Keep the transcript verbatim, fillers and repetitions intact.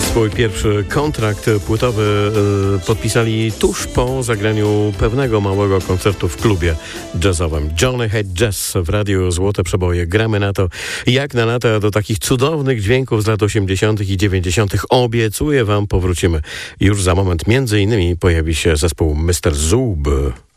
Swój pierwszy kontrakt płytowy y, podpisali tuż po zagraniu pewnego małego koncertu w klubie jazzowym. Johnny Hate Jazz w radiu Złote Przeboje. Gramy na to jak na lata do takich cudownych dźwięków z lat osiemdziesiątych i dziewięćdziesiątych. Obiecuję wam, powrócimy już za moment. Między innymi pojawi się zespół mister Zub.